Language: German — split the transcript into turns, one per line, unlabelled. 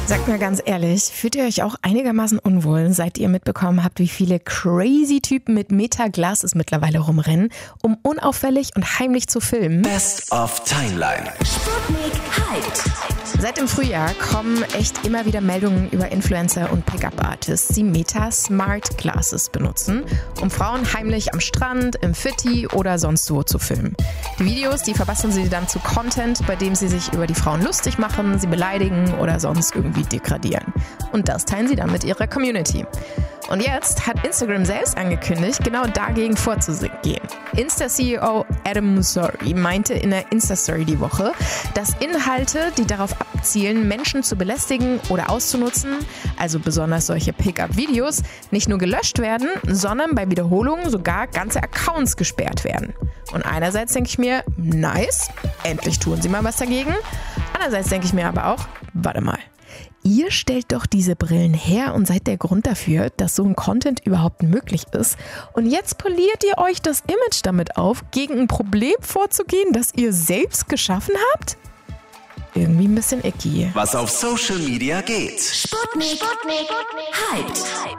Sagt mir ganz ehrlich, fühlt ihr euch auch einigermaßen unwohl, seit ihr mitbekommen habt, wie viele crazy Typen mit Meta-Glasses mittlerweile rumrennen, um unauffällig und heimlich zu filmen?
Best of Timeline.
Sputnik Hyped.
Seit dem Frühjahr kommen echt immer wieder Meldungen über Influencer und Pickup-Artists, die Meta Smart Glasses benutzen, um Frauen heimlich am Strand, im Fitti oder sonst wo zu filmen. Die Videos, die verbasteln sie dann zu Content, bei dem sie sich über die Frauen lustig machen, sie beleidigen oder sonst irgendwie degradieren. Und das teilen sie dann mit ihrer Community. Und jetzt hat Instagram selbst angekündigt, genau dagegen vorzugehen. Insta-CEO Adam Mosseri meinte in der Insta-Story die Woche, dass Inhalte, die darauf abzielen, Menschen zu belästigen oder auszunutzen, also besonders solche Pickup-Videos, nicht nur gelöscht werden, sondern bei Wiederholungen sogar ganze Accounts gesperrt werden. Und einerseits denke ich mir, nice, endlich tun sie mal was dagegen. Andererseits denke ich mir aber auch, warte mal. Ihr stellt doch diese Brillen her und seid der Grund dafür, dass so ein Content überhaupt möglich ist. Und jetzt poliert ihr euch das Image damit auf, gegen ein Problem vorzugehen, das ihr selbst geschaffen habt? Irgendwie ein bisschen icky.
Was auf Social Media geht.
Sputnik Hyped.